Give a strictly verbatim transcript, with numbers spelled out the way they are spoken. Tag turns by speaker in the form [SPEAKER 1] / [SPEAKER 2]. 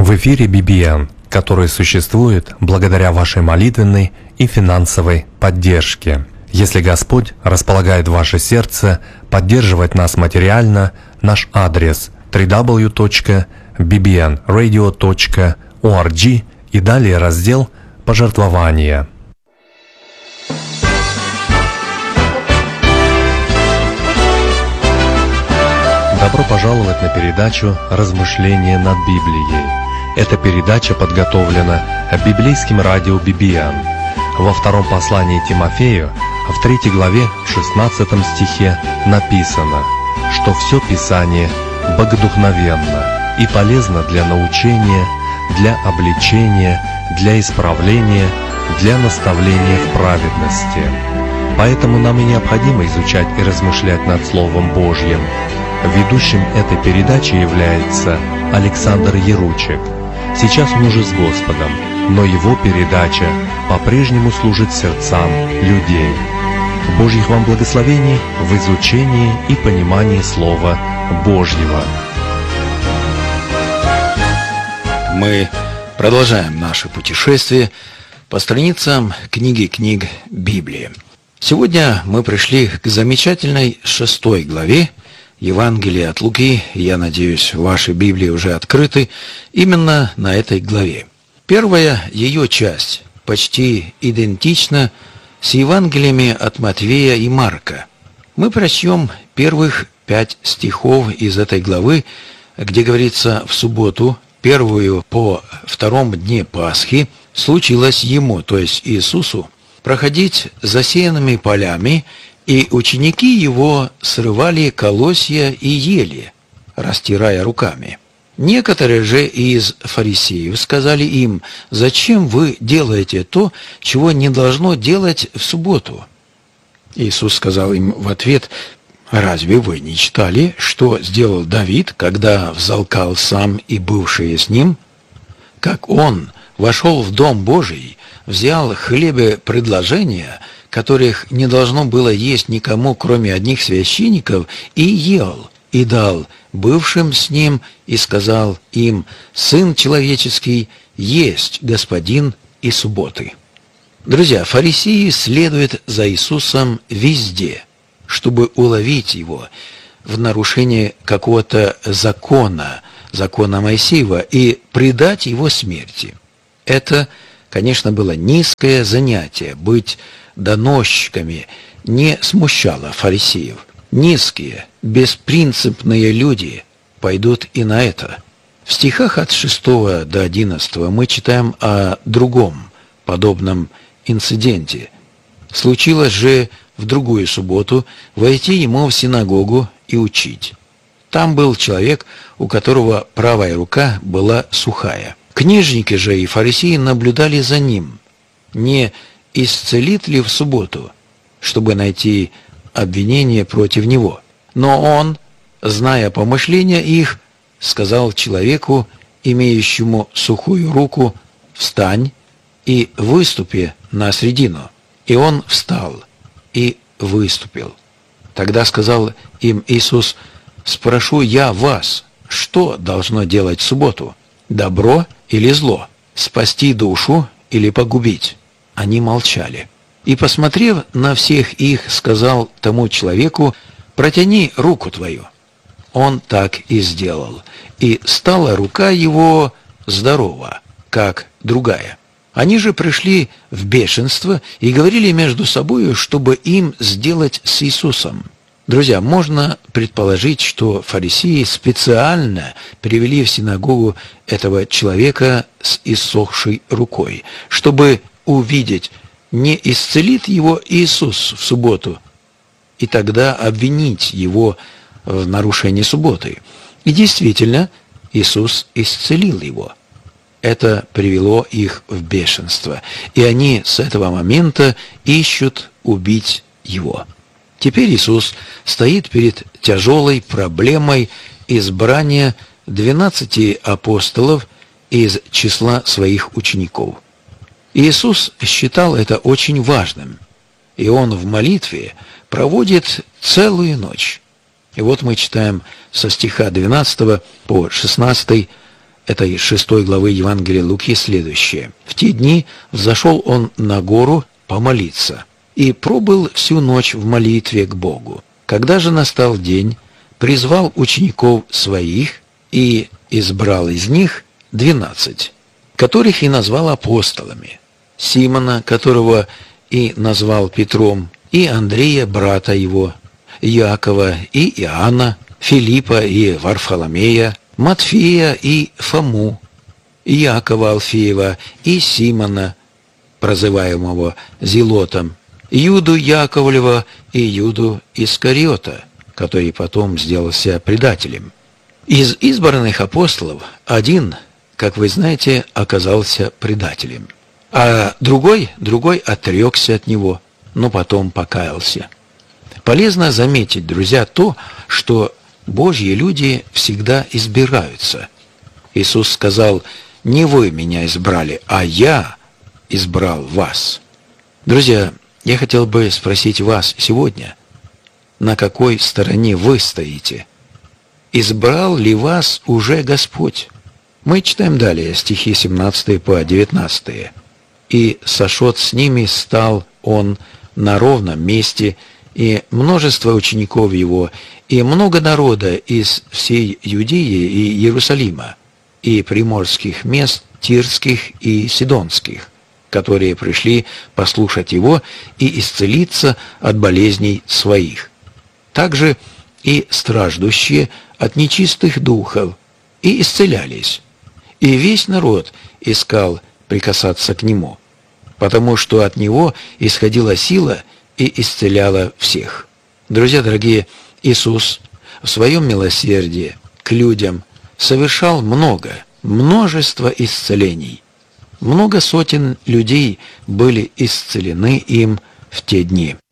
[SPEAKER 1] В эфире би би эн, который существует благодаря вашей молитвенной и финансовой поддержке. Если Господь располагает ваше сердце поддерживать нас материально, наш адрес дабл ю дабл ю дабл ю точка би би эн радио точка орг и далее раздел «Пожертвования». Добро пожаловать на передачу «Размышления над Библией». Эта передача подготовлена библейским радио би би эн. Во втором послании Тимофею, в третьей главе, в шестнадцатом стихе написано, что все Писание богодухновенно и полезно для научения, для обличения, для исправления, для наставления в праведности. Поэтому нам и необходимо изучать и размышлять над Словом Божьим. Ведущим этой передачи является Александр Яручек. Сейчас он уже с Господом, но его передача по-прежнему служит сердцам людей. Божьих вам благословений в изучении и понимании Слова Божьего.
[SPEAKER 2] Мы продолжаем наше путешествие по страницам книги книг Библии. Сегодня мы пришли к замечательной шестой главе Евангелия от Луки. Я надеюсь, ваши Библии уже открыты именно на этой главе. Первая ее часть почти идентична с Евангелиями от Матвея и Марка. Мы прочтем первых пять стихов из этой главы, где говорится: «В субботу, первую по втором дне Пасхи, случилось ему», то есть Иисусу, «проходить засеянными полями, и ученики его срывали колосья и ели, растирая руками. Некоторые же из фарисеев сказали им: зачем вы делаете то, чего не должно делать в субботу?» Иисус сказал им в ответ: «Разве вы не читали, что сделал Давид, когда взалкал сам и бывшие с ним? Как он вошел в Дом Божий, взял хлебопредложения, которых не должно было есть никому, кроме одних священников, и ел, и дал бывшим с ним, и сказал им: Сын человеческий есть Господин и субботы». Друзья, фарисеи следуют за Иисусом везде, чтобы уловить его в нарушении какого-то закона, закона Моисеева, и предать его смерти. Это, конечно, было низкое занятие. Быть доносчиками не смущало фарисеев. Низкие, беспринципные люди пойдут и на это. В стихах от шестого до одиннадцатого мы читаем о другом подобном инциденте. «Случилось же в другую субботу войти ему в синагогу и учить. Там был человек, у которого правая рука была сухая. Книжники же и фарисеи наблюдали за ним, не исцелит ли в субботу, чтобы найти обвинение против него. Но он, зная помышления их, сказал человеку, имеющему сухую руку: встань и выступи на средину. И он встал и выступил. Тогда сказал им Иисус: спрошу я вас, что должно делать в субботу? Добро или зло? Спасти душу или погубить? Они молчали. И, посмотрев на всех их, сказал тому человеку: протяни руку твою. Он так и сделал, и стала рука его здорова, как другая. Они же пришли в бешенство и говорили между собою, чтобы им сделать с Иисусом. Друзья, можно предположить, что фарисеи специально привели в синагогу этого человека с иссохшей рукой, чтобы увидеть, не исцелит его Иисус в субботу, и тогда обвинить его в нарушении субботы. И действительно, Иисус исцелил его. Это привело их в бешенство, и они с этого момента ищут убить его. Теперь Иисус стоит перед тяжелой проблемой избрания двенадцати апостолов из числа своих учеников. Иисус считал это очень важным, и Он в молитве проводит целую ночь. И вот мы читаем со стиха двенадцатого по шестнадцатый этой шестой главы Евангелия Луки следующее. «В те дни взошел он на гору помолиться и пробыл всю ночь в молитве к Богу. Когда же настал день, призвал учеников своих и избрал из них двенадцать, которых и назвал апостолами: Симона, которого и назвал Петром, и Андрея, брата его, Иакова и Иоанна, Филиппа и Варфоломея, Матфея и Фому, Иакова Алфеева и Симона, прозываемого Зелотом, Юду Яковлева и Юду Искариота, который потом сделался предателем. Из избранных апостолов один, как вы знаете, оказался предателем, а другой, другой отрекся от него, но потом покаялся. Полезно заметить, друзья, то, что Божьи люди всегда избираются. Иисус сказал: «Не вы меня избрали, а я избрал вас». Друзья, я хотел бы спросить вас сегодня, на какой стороне вы стоите? Избрал ли вас уже Господь? Мы читаем далее стихи семнадцатый по девятнадцатый. «И сошед с ними стал он на ровном месте, и множество учеников его, и много народа из всей Иудеи и Иерусалима, и приморских мест Тирских и Сидонских, которые пришли послушать его и исцелиться от болезней своих. Также и страждущие от нечистых духов, и исцелялись. И весь народ искал прикасаться к нему, потому что от него исходила сила и исцеляла всех». Друзья дорогие, Иисус в своем милосердии к людям совершал много, множество исцелений. Много сотен людей были исцелены им в те дни.